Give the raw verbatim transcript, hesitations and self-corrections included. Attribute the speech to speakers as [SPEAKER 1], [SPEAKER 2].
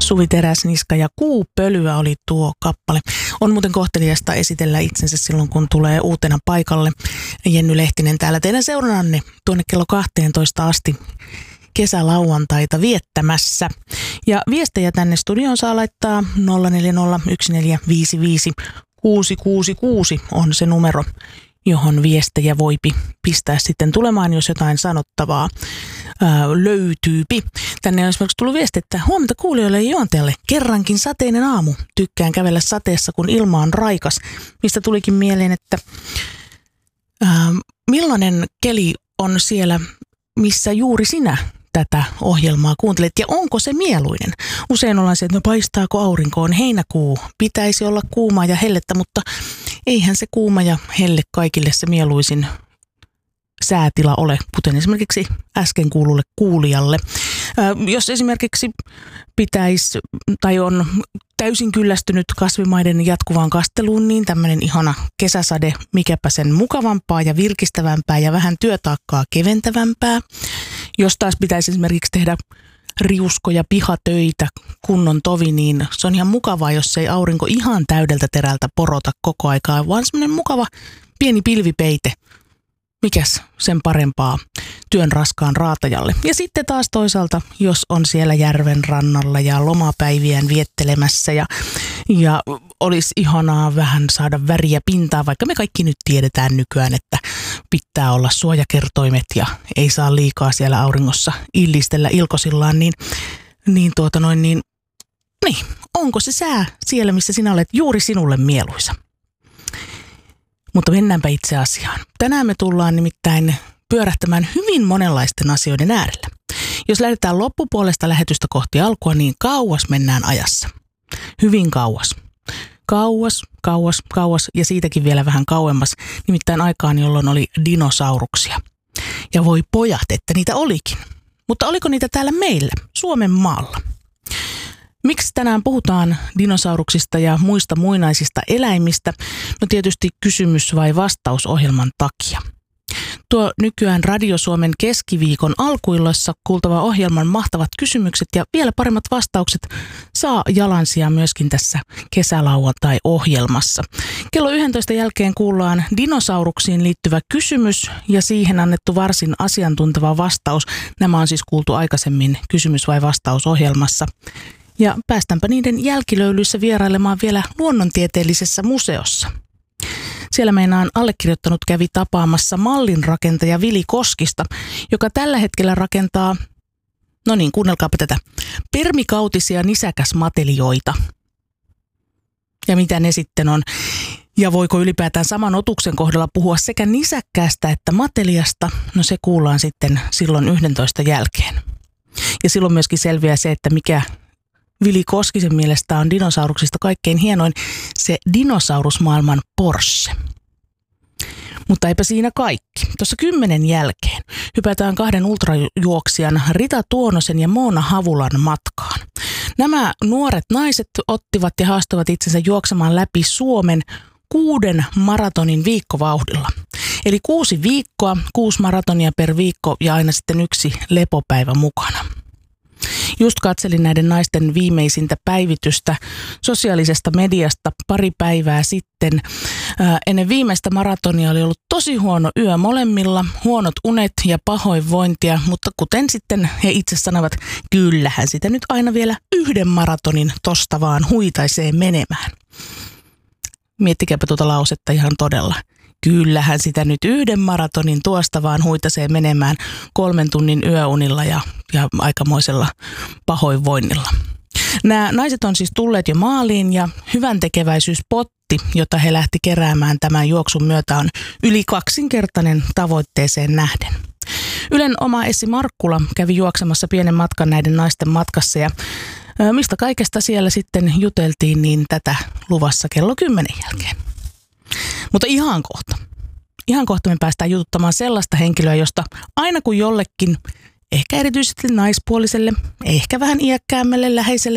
[SPEAKER 1] Suvi Teräsniska ja Kuupölyä oli tuo kappale. On muuten kohteliasta esitellä itsensä silloin, kun tulee uutena paikalle. Jenny Lehtinen täällä teidän seurannanne tuonne kello kahteentoista asti kesälauantaita viettämässä. Ja viestejä tänne studioon saa laittaa nolla neljä nolla yksi neljä viisi viisi kuusi kuusi kuusi on se numero, johon viestejä voipi pistää sitten tulemaan, jos jotain sanottavaa ää, löytyypi. Tänne on esimerkiksi tullut viesti, että huomenta kuulijoille ja juontajalle. Kerrankin sateinen aamu. Tykkään kävellä sateessa, kun ilma on raikas. Mistä tulikin mieleen, että ää, millainen keli on siellä, missä juuri sinä tätä ohjelmaa kuuntelet, ja onko se mieluinen? Usein ollaan se, että no paistaako aurinko, on heinäkuu, pitäisi olla kuumaa ja hellettä, mutta eihän se kuuma ja helle kaikille se mieluisin säätila ole, kuten esimerkiksi äsken kuululle kuulijalle. Ää, jos esimerkiksi pitäisi tai on täysin kyllästynyt kasvimaiden jatkuvaan kasteluun, niin tämmöinen ihana kesäsade, mikäpä sen mukavampaa ja virkistävämpää ja vähän työtaakkaa keventävämpää. Jos taas pitäisi esimerkiksi tehdä riuskoja pihatöitä kunnon tovi, niin se on ihan mukavaa, jos ei aurinko ihan täydeltä terältä porota koko aikaa, vaan semmoinen mukava pieni pilvipeite. Mikäs sen parempaa työn raskaan raatajalle. Ja sitten taas toisaalta, jos on siellä järven rannalla ja lomapäiviään viettelemässä ja, ja olisi ihanaa vähän saada väriä pintaa, vaikka me kaikki nyt tiedetään nykyään, että pitää olla suojakertoimet ja ei saa liikaa siellä auringossa illistellä ilkosillaan, niin, niin, tuota noin, niin, niin onko se sää siellä, missä sinä olet juuri sinulle mieluisa? Mutta mennäänpä itse asiaan. Tänään me tullaan nimittäin pyörähtämään hyvin monenlaisten asioiden äärellä. Jos lähdetään loppupuolesta lähetystä kohti alkua, niin kauas mennään ajassa. Hyvin kauas. Kauas, kauas, kauas ja siitäkin vielä vähän kauemmas. Nimittäin aikaan, jolloin oli dinosauruksia. Ja voi pojat, että niitä olikin. Mutta oliko niitä täällä meillä, Suomen maalla? Miksi tänään puhutaan dinosauruksista ja muista muinaisista eläimistä? No tietysti kysymys vai vastaus ohjelman takia. Tuo nykyään Radio Suomen keskiviikon alkuilloissa kuultava ohjelman mahtavat kysymykset ja vielä paremmat vastaukset saa jalansijaa myöskin tässä kesälauantai-ohjelmassa. Kello yksitoista jälkeen kuullaan dinosauruksiin liittyvä kysymys ja siihen annettu varsin asiantunteva vastaus. Nämä on siis kuultu aikaisemmin kysymys vai vastaus ohjelmassa. Ja päästäänpä niiden jälkilöylyissä vierailemaan vielä luonnontieteellisessä museossa. Siellä meinaan allekirjoittanut kävi tapaamassa mallinrakentaja Vili Koskista, joka tällä hetkellä rakentaa, no niin, kuunnelkaapa tätä, permikautisia nisäkäsmatelioita. Ja mitä ne sitten on? Ja voiko ylipäätään saman otuksen kohdalla puhua sekä nisäkkäästä että mateliasta? No se kuullaan sitten silloin yksitoista jälkeen. Ja silloin myöskin selviää se, että mikä Vili Koskisen mielestä on dinosauruksista kaikkein hienoin, se dinosaurusmaailman Porsche. Mutta eipä siinä kaikki. Tuossa kymmenen jälkeen hypätään kahden ultrajuoksijan Rita Tuonosen ja Moona Havulan matkaan. Nämä nuoret naiset ottivat ja haastavat itsensä juoksemaan läpi Suomen kuuden maratonin viikkovauhdilla. Eli kuusi viikkoa, kuusi maratonia per viikko ja aina sitten yksi lepopäivä mukana. Just katselin näiden naisten viimeisintä päivitystä sosiaalisesta mediasta pari päivää sitten. Ää, ennen viimeistä maratonia oli ollut tosi huono yö molemmilla, huonot unet ja pahoinvointia, mutta kuten sitten he itse sanovat, kyllähän sitä nyt aina vielä yhden maratonin tosta vaan huitaisee menemään. Miettikääpä tuota lausetta ihan todella. Kyllähän sitä nyt yhden maratonin tuosta vaan huitasee menemään kolmen tunnin yöunilla ja, ja aikamoisella pahoinvoinnilla. Nämä naiset on siis tulleet jo maaliin ja hyvän tekeväisyyspotti, jota he lähti keräämään tämän juoksun myötä, on yli kaksinkertainen tavoitteeseen nähden. Ylen oma Essi Markkula kävi juoksemassa pienen matkan näiden naisten matkassa ja mistä kaikesta siellä sitten juteltiin, niin tätä luvassa kello kymmenen jälkeen. Mutta ihan kohta. Ihan kohta me päästään jututtamaan sellaista henkilöä, josta aina kun jollekin, ehkä erityisesti naispuoliselle, ehkä vähän iäkkäämmälle läheiselle